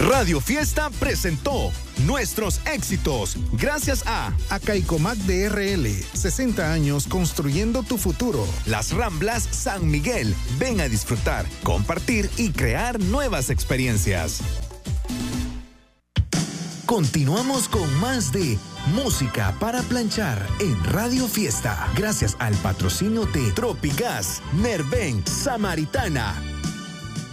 Radio Fiesta presentó Nuestros Éxitos, gracias a Caicomac DRL, 60 años construyendo tu futuro. Las Ramblas San Miguel. Ven a disfrutar, compartir y crear nuevas experiencias. Continuamos con más de Música para Planchar en Radio Fiesta, gracias al patrocinio de Tropigas, Nerven, Samaritana,